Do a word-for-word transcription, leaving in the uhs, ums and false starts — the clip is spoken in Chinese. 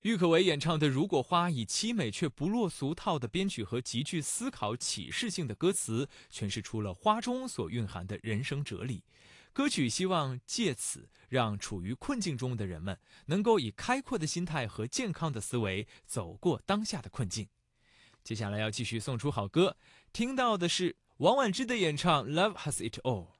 郁可唯演唱的《如果花》以凄美却不落俗套的编曲和极具思考启示性的歌词，诠释出了花中所蕴含的人生哲理。歌曲希望借此让处于困境中的人们能够以开阔的心态和健康的思维走过当下的困境。接下来要继续送出好歌，听到的是王菀之的演唱《Love Has It All》。